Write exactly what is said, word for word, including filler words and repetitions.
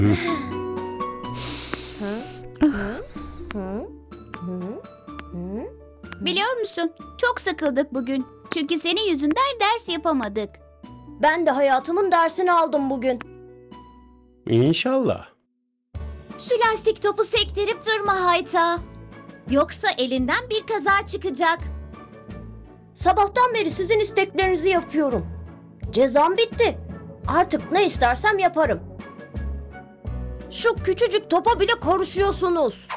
Biliyor musun? Çok sıkıldık bugün. Çünkü senin yüzünden ders yapamadık. Ben de hayatımın dersini aldım bugün. İnşallah. Şu lastik topu sektirip durma Hayta. Yoksa elinden bir kaza çıkacak. Sabahtan beri sizin isteklerinizi yapıyorum. Cezam bitti. Artık ne istersem yaparım. Şu küçücük topa bile konuşuyorsunuz.